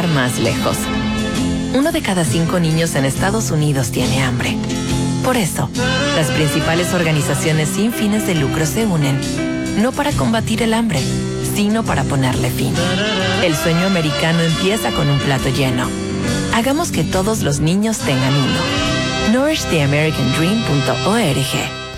llegar más lejos. 1 de cada 5 niños en Estados Unidos tiene hambre. Por eso, las principales organizaciones sin fines de lucro se unen, no para combatir el hambre, sino para ponerle fin. El sueño americano empieza con un plato lleno. Hagamos que todos los niños tengan uno. NourishTheAmericanDream.org.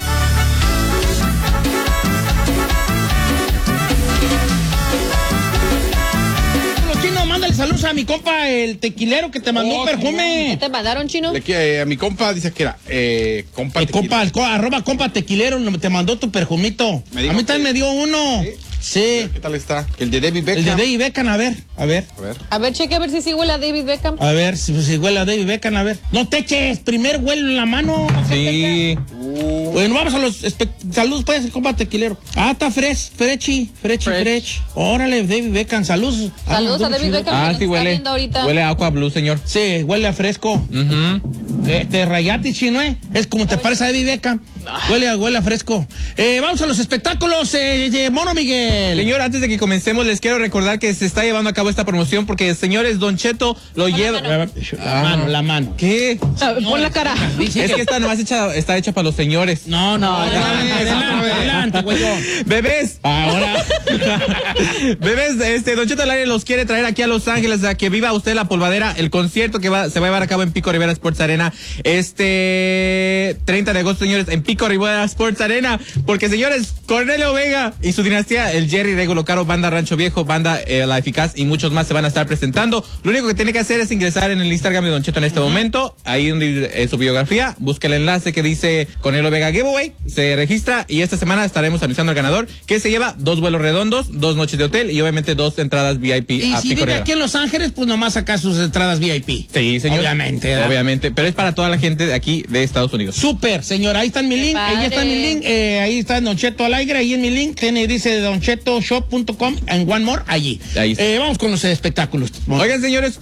Saludos a mi compa, el tequilero que te mandó un perfume. ¿Qué te mandaron, Chino? A mi compa dice que era compa arroba compa tequilero, te mandó tu perfumito. A mí también me dio uno. Sí. ¿Qué tal está? El de David Beckham. El de David Beckham, a ver. A ver, cheque a ver si sí huele a David Beckham. A ver, si huele a David Beckham, a ver. No te eches, primero huele en la mano. Sí. Bueno, vamos a los saludos, pues, compa tequilero. Está fresh. Órale, David Beckham, saludos. Saludos a David Beckham. Sí, huele. Huele a Aqua Blue, señor. Sí, huele a fresco. Rayate, Chino, es como te parece a David Beckham. Huele a fresco. Vamos a los espectáculos, Mono Miguel. Señor, antes de que comencemos, les quiero recordar que se está llevando a cabo esta promoción porque, señores, Don Cheto lo lleva... La mano. ¿Qué? Pon la cara. Es que esta nomás está hecha para los señores. No. Adelante, güey. Bebés. Ahora. Bebés, Don Cheto al aire los quiere traer aquí a Los Ángeles a que viva usted la polvadera, el concierto que se va a llevar a cabo en Pico Rivera Sports Arena 30 de agosto, señores, en Pico Rivera Sports Arena, porque, señores, Cornelio Vega y su dinastía, el Jerry Regulo Caro, banda Rancho Viejo, banda La Eficaz y muchos más se van a estar presentando. Lo único que tiene que hacer es ingresar en el Instagram de Don Cheto en este momento, ahí donde su biografía, busca el enlace que dice Cornelio Vega Giveaway, se registra y esta semana estaremos anunciando al ganador, que se lleva 2 vuelos redondos, 2 noches de hotel y obviamente 2 entradas VIP y a si Pico vive Rivera. aquí en Los Ángeles, pues nomás saca sus entradas VIP. Sí, señor. Obviamente, pero es para toda la gente de aquí de Estados Unidos. Súper, señor, ahí está mi link, ahí está mi link, ahí está Don Cheto al aire, ahí en mi link, dice donchetoshow.com en One More, allí. Vamos con los espectáculos. Oigan, señores,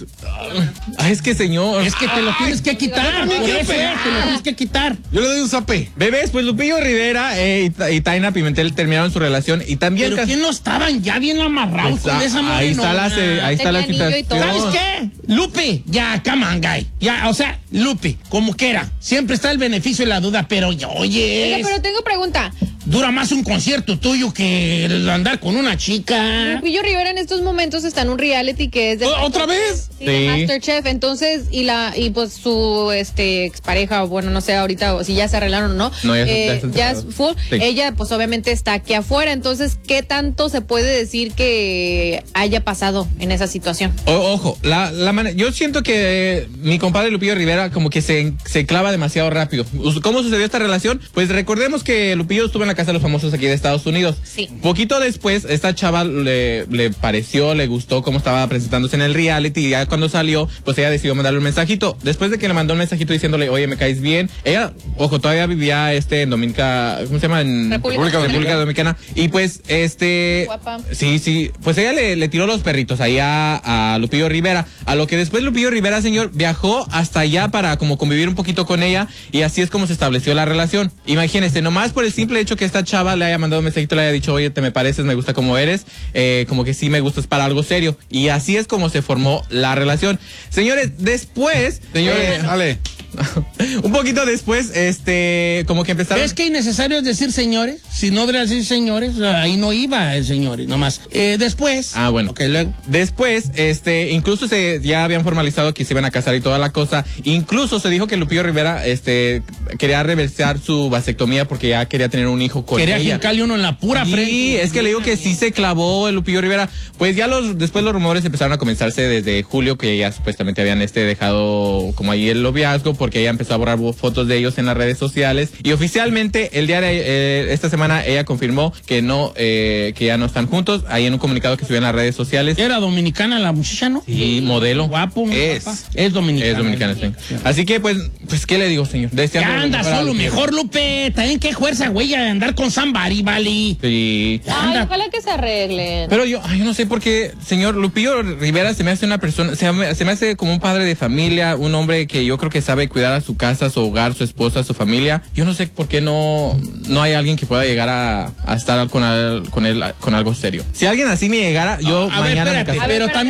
es que, señor, es que te lo tienes que quitar, te lo tienes que quitar. Yo le doy un zape. Bebés, pues Lupillo Rivera y Taina Pimentel terminaron su relación y también... ¿Pero quién no estaban ya bien amarrados con esa mujer? Ahí está la situación. ¿Sabes qué? Lupe, ya, come on, guy. Ya, o sea, Lupe, como quiera, siempre está el beneficio de la duda, pero oye... Oiga, pero tengo pregunta. Dura más un concierto tuyo que el andar con una chica. Lupillo Rivera en estos momentos está en un reality que es de... ¿Otra vez? Sí, de Masterchef. Entonces, y pues su expareja, bueno, no sé ahorita o si ya se arreglaron o no. No, ya fue. Sí. Ella, pues obviamente está aquí afuera. Entonces, ¿qué tanto se puede decir que haya pasado en esa situación? Ojo, yo siento que mi compadre Lupillo Rivera como que se clava demasiado rápido. ¿Cómo sucedió esta relación? Pues recordemos que Lupillo estuvo en la Casa de los Famosos aquí de Estados Unidos. Sí. Poquito después, esta chava le pareció, le gustó cómo estaba presentándose en el reality y ya cuando salió, pues ella decidió mandarle un mensajito. Después de que le mandó un mensajito diciéndole, oye, me caes bien. Ella, ojo, todavía vivía en Dominica, ¿cómo se llama? En República Dominicana. Y pues, Guapa. Sí, pues ella le tiró los perritos ahí a Lupillo Rivera. A lo que después Lupillo Rivera, señor, viajó hasta allá para como convivir un poquito con ella y así es como se estableció la relación. Imagínense, nomás por el simple hecho que esta chava le haya mandado un mensajito, le haya dicho, oye, te me pareces, me gusta como eres, como que sí me gustas para algo serio. Y así es como se formó la relación. Señores, después... dale. Un poquito después, como que empezaron... ¿Ves que innecesario es decir señores? Si no debería decir señores, ahí no iba el señores, nomás. Después... bueno. Okay, luego. Después, incluso ya habían formalizado que se iban a casar y toda la cosa. Incluso se dijo que Lupillo Rivera, quería reversar su vasectomía porque ya quería tener un hijo con ella. Quería jincarle uno en la pura frente. Sí, es que le digo que sí se clavó el Lupillo Rivera. Pues ya después los rumores empezaron a comenzarse desde julio, que ya supuestamente habían dejado como ahí el noviazgo, porque ella empezó a borrar fotos de ellos en las redes sociales. Y oficialmente, el día de esta semana, ella confirmó que ya no están juntos. Ahí en un comunicado que subió en las redes sociales. ¿Era dominicana la muchacha, no? Sí, modelo. Guapo, es dominicana. Es dominicana, sí. Así que, pues, ¿qué le digo, señor? Ya anda solo mejor, Lupe. También qué fuerza, güey, a andar con somebody, vale. Sí. Ay, ojalá que se arreglen. Pero yo no sé por qué, señor Lupillo Rivera se me hace una persona, se me hace como un padre de familia, un hombre que yo creo que sabe cuidar a su casa, su hogar, su esposa, su familia. Yo no sé por qué no hay alguien que pueda llegar a estar con él con algo serio. Si alguien así me llegara, yo mañana me casaría. Pero también